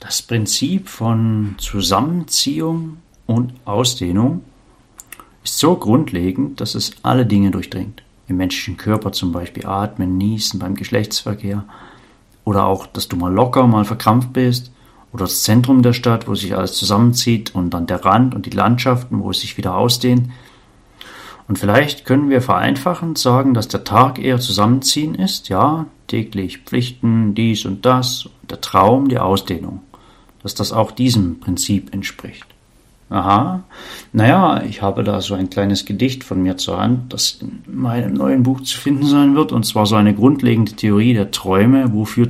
Das Prinzip von Zusammenziehung und Ausdehnung ist so grundlegend, dass es alle Dinge durchdringt. Im menschlichen Körper zum Beispiel Atmen, Niesen beim Geschlechtsverkehr oder auch, dass du mal locker, mal verkrampft bist oder das Zentrum der Stadt, wo sich alles zusammenzieht und dann der Rand und die Landschaften, wo es sich wieder ausdehnt. Und vielleicht können wir vereinfachend sagen, dass der Tag eher Zusammenziehen ist, ja, täglich Pflichten, dies und das, und der Traum die Ausdehnung, dass das auch diesem Prinzip entspricht. Aha, naja, ich habe da so ein kleines Gedicht von mir zur Hand, das in meinem neuen Buch zu finden sein wird, und zwar so eine grundlegende Theorie der Träume, wofür